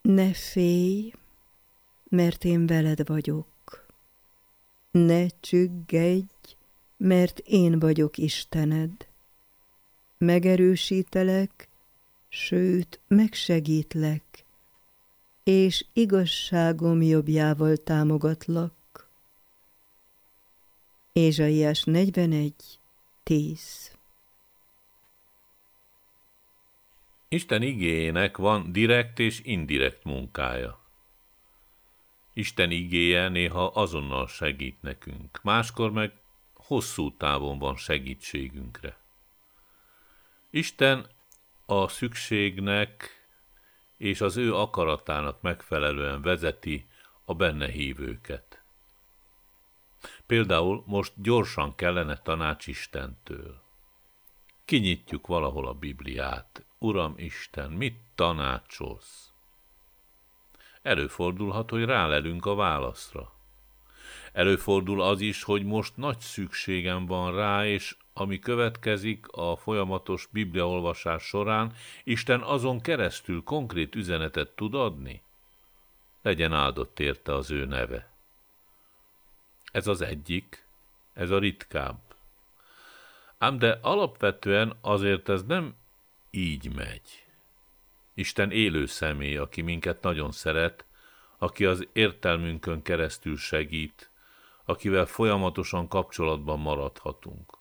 Ne félj, mert én veled vagyok. Ne csüggedj, mert én vagyok Istened. Megerősítelek, sőt, megsegítlek, és igazságom jobbjával támogatlak. Ézsaiás 41:10. Isten igéjének van direkt és indirekt munkája. Isten igéje néha azonnal segít nekünk, máskor meg hosszú távon van segítségünkre. Isten a szükségnek és az ő akaratának megfelelően vezeti a benne hívőket. Például most gyorsan kellene tanács Istentől. Kinyitjuk valahol a Bibliát. Uram Isten, mit tanácsolsz? Előfordulhat, hogy rálelünk a válaszra. Előfordul az is, hogy most nagy szükségem van rá, és ami következik a folyamatos bibliaolvasás során, Isten azon keresztül konkrét üzenetet tud adni? Legyen áldott érte az ő neve. Ez az egyik, ez a ritkább. Ám de alapvetően azért ez nem így megy. Isten élő személy, aki minket nagyon szeret, aki az értelmünkön keresztül segít, akivel folyamatosan kapcsolatban maradhatunk.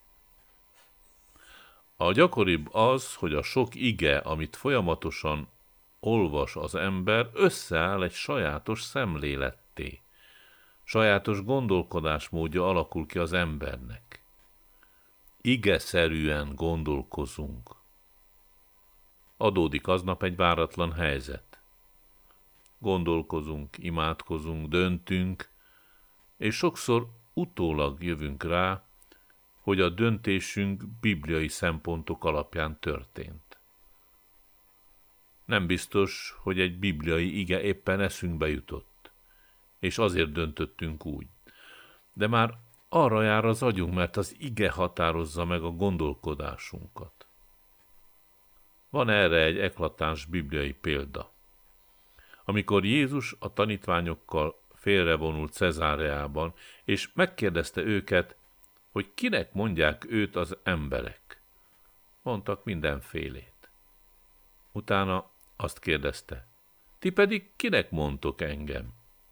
A gyakoribb az, hogy a sok ige, amit folyamatosan olvas az ember, összeáll egy sajátos szemléletté. Sajátos gondolkodásmódja alakul ki az embernek. Igeszerűen gondolkozunk. Adódik aznap egy váratlan helyzet. Gondolkozunk, imádkozunk, döntünk, és sokszor utólag jövünk rá, hogy a döntésünk bibliai szempontok alapján történt. Nem biztos, hogy egy bibliai ige éppen eszünkbe jutott, és azért döntöttünk úgy. De már arra jár az agyunk, mert az ige határozza meg a gondolkodásunkat. Van erre egy eklatáns bibliai példa. Amikor Jézus a tanítványokkal félrevonult Cezáreában, és megkérdezte őket, hogy kinek mondják őt az emberek. Mondtak mindenfélét. Utána azt kérdezte, ti pedig kinek mondtok engem?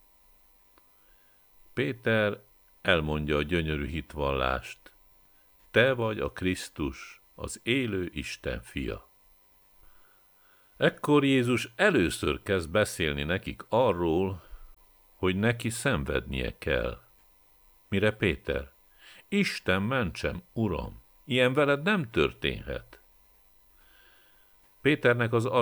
Péter elmondja a gyönyörű hitvallást. Te vagy a Krisztus, az élő Isten fia. Ekkor Jézus először kezd beszélni nekik arról, hogy neki szenvednie kell. Mire Péter? Isten mentsem, Uram, ilyen veled nem történhet. Péternek az